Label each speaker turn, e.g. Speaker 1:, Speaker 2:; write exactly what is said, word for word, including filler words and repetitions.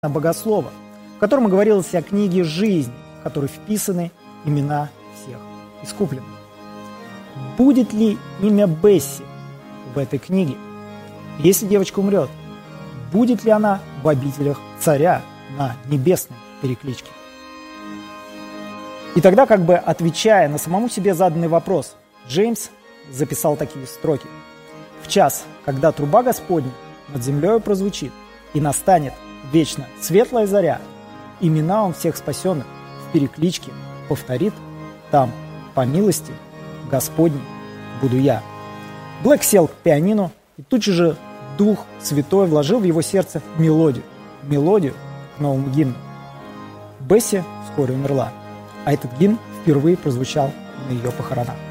Speaker 1: богослова, в котором говорилось о книге жизни, в которой вписаны имена всех искупленных. Будет ли имя Бесси в этой книге? Если девочка умрет, будет ли она в обителях царя на небесной перекличке? И тогда, как бы отвечая на самому себе заданный вопрос, Джеймс записал такие строки. «В час, когда труба Господня над землею прозвучит, и настанет вечно светлая заря, имена он всех спасенных в перекличке повторит, там, по милости Господней, буду я». Блэк сел к пианино, и тут же Дух Святой вложил в его сердце мелодию, мелодию к новому гимну. Бесси вскоре умерла, а этот гимн впервые прозвучал на ее похоронах.